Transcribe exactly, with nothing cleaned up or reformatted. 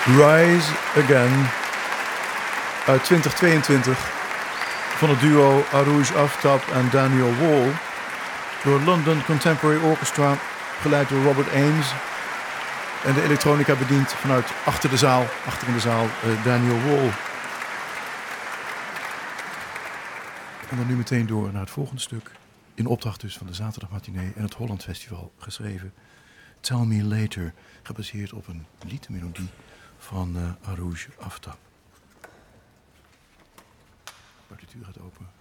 Rise Again uit twintig tweeëntwintig van het duo Arooj Aftab en Daniel Wall door London Contemporary Orchestra, geleid door Robert Ames, en de elektronica bedient vanuit achter de zaal, achter in de zaal, uh, Daniel Wall. En dan nu meteen door naar het volgende stuk, in opdracht dus van de Zaterdagmatinee en het Holland Festival geschreven. Tell Me Later, gebaseerd op een liedmelodie van uh, Arooj Aftab. De partituur gaat open.